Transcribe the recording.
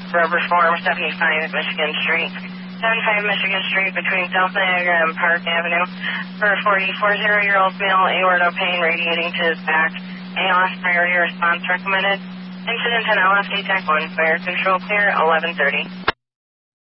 Rubber Form 75 Michigan Street. 75 Michigan Street between South Niagara and Park Avenue for a 40-year-old male, aortic pain radiating to his back. ALS priority response recommended. Incident on LFD Tech 1, fire control clear, 11:30.